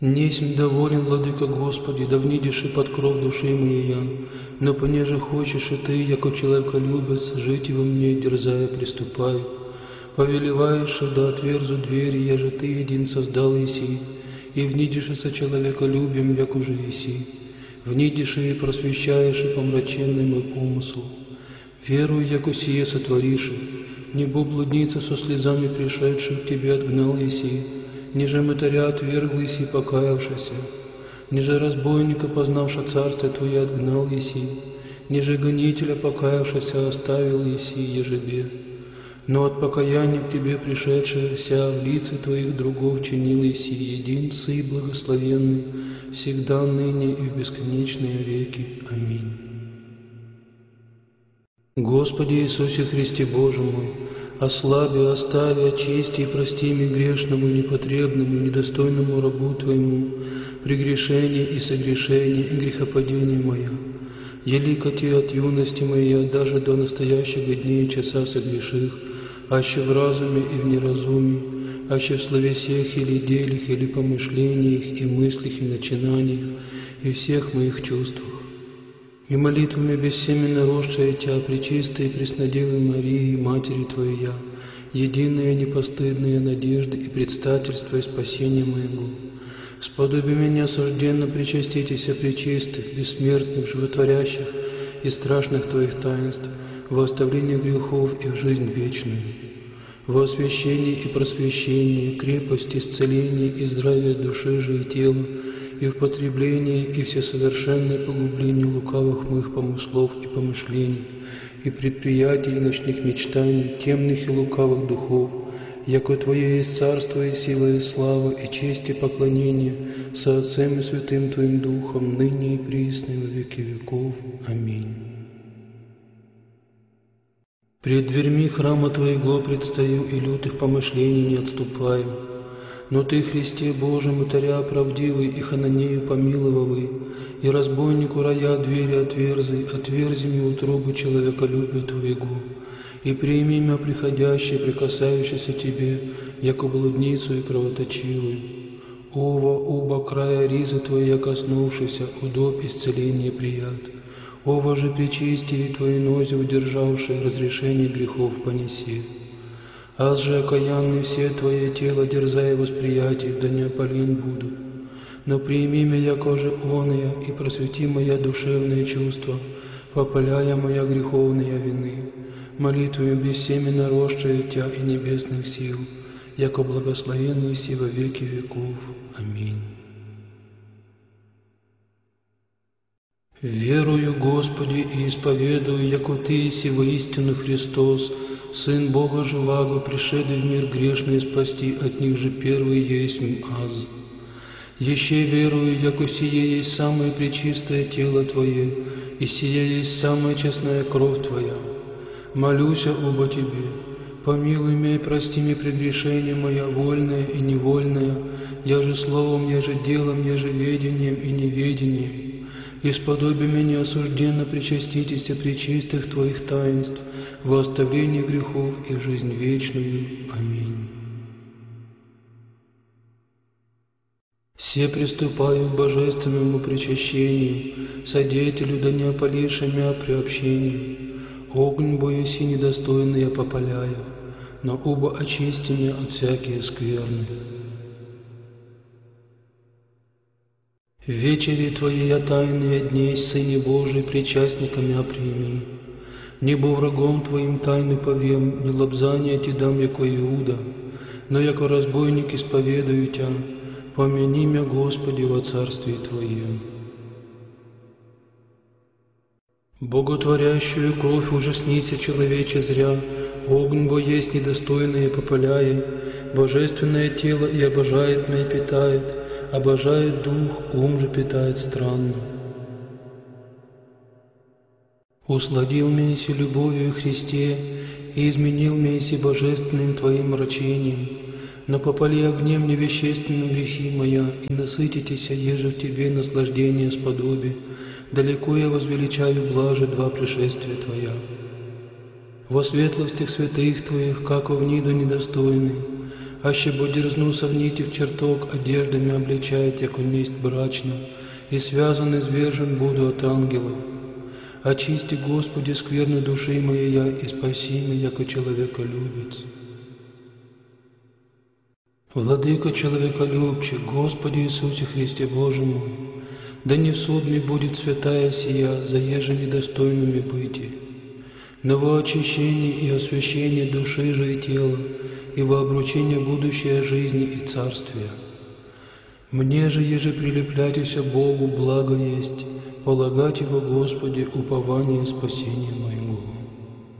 Несмь доволен, владыка Господи, да внидишь и под кров души моей, но понеже хочешь и ты, яко человеколюбец, жить во мне, дерзая, приступай. Повелеваешь, да отверзу двери, я же ты един создал еси, и внидишь со человеколюбием, як уже еси. Внидишь и просвещаешь, и помраченный мой помысл. Верую, яко сие сотворишь, небо блудница со слезами пришедшую к тебе отгнал еси, ниже мытаря отвергл еси, покаявшийся, ниже разбойника, познавша царствие твое, отгнал еси, ниже гонителя, покаявшийся, оставил еси ежебе. Но от покаяния к тебе пришедшая вся в лице твоих другов чинил еси, един Сы благословенный, всегда, ныне и в бесконечные веки. Аминь. Господи Иисусе Христе Боже мой, ослаби, остави, очисти и прости мне грешному и непотребному и недостойному рабу Твоему прегрешение и согрешение и грехопадение моя. Еликоти от юности моей, даже до настоящего дня и часа согреших, аще в разуме и в неразумии, аще в словесех или делях, или помышлениях, и мыслях, и начинаниях, и всех моих чувствах. И молитвами бессеменно росшая Тя, пречистой и преснодевой Марии, Матери Твоей я, единая непостыдная надежда и предстательство и спасения моего. Сподоби меня осужденно причаститеся пречистых, бессмертных, животворящих и страшных Твоих таинств, во оставление грехов и в жизнь вечную, во освящение и просвещение, крепость, исцеление и здравие души же и тела, и в потребление и всесовершенное погубление лукавых моих помыслов и помышлений, и предприятий и ночных мечтаний, темных и лукавых духов, яко Твое есть царство и сила и слава, и честь и поклонение со Отцем и Святым Твоим Духом, ныне и присно и во веки веков. Аминь. Пред дверьми храма Твоего предстаю, и лютых помышлений не отступаю. Но Ты, Христе Боже, мытаря правдивый, и хананею помиловавый, и разбойнику рая двери отверзи мне утробы человеколюбия Твоего, и прими меня приходящее, прикасающееся Тебе, яко блудницу и кровоточивую. Ова, оба края ризы Твоя коснувшийся, удоб исцеление прият. Ова же причистие Твои нози удержавшие, разрешение грехов понеси. Аз же окаянный все Твое тело, дерзая восприятий, да не опален буду. Но прими меня, яко же оная, и просвети моя душевные чувства, попаляя моя греховные вины, молитвою бессеменно росшая Тя и небесных сил, яко благословенный си во веки веков. Аминь. Верую, Господи, и исповедую, яко Ты еси воистину Христос, Сын Бога живаго, пришедший в мир грешный спасти, от них же первый есть аз. Еще верую, яко сие есть самое пречистое тело Твое, и сие есть самая честная кровь Твоя. Молюся оба Тебе, помилуй меня и прости мне прегрешение моя, вольное и невольное, я же словом, я же делом, я же ведением и неведением. Исподоби меня осужденно причаститеся пречистых Твоих таинств, во оставление грехов и в жизнь вечную. Аминь. Все приступаю к божественному причащению, содеятелю да не опаливши мя при общении. Огонь бояси недостойный я попаляю, но оба очисти меня от всякие скверны. В вечере Твоей я тайные дней, Сыне Божий, причастниками оприми. Небо врагом Твоим тайны повем, не лобзания Ти дам, яко Иуда, но яко разбойник исповедую Тя, помяни мя, Господи, во Царстве Твоем. Боготворящую кровь ужаснися человече зря, огонь бо есть недостойное попаляя, божественное тело и обожает меня и питает, обожает дух, ум же питает странно. Усладил меня си любовью Христе, и изменил меня си божественным Твоим мрачением, но попали огнем невещественным грехи моя, и насытитеся, еже в Тебе наслаждение сподоби, далеко я возвеличаю блаже два пришествия Твоя. Во светлостях святых Твоих, како в ниду недостойный, аще бо дерзну совните в чертог, одеждами обличает, яко несть брачно, и связан и звержен буду от ангелов. Очисти, Господи, скверны души моей я, и спаси меня, яко человеколюбец. Владыка человеколюбче, Господи Иисусе Христе Боже мой, да не в суд мне будет святая сия, заеже недостойными быти, но во очищение и освящение души же и тела, и во обручение будущей жизни и царствия. Мне же, еже прилепляйтеся Богу, благо есть, полагать Его, Господи, упование и спасение мое.